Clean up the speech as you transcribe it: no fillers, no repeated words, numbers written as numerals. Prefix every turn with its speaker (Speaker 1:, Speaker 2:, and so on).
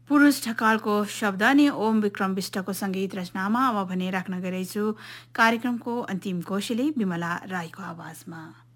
Speaker 1: पुरुष ढकालको शब्द अनि ओम विक्रम विष्टको सङ्गीत रचनामा अब भने राख्न गइरहेछु कार्यक्रमको अन्तिम कोसेली विमला राईको आवाजमा।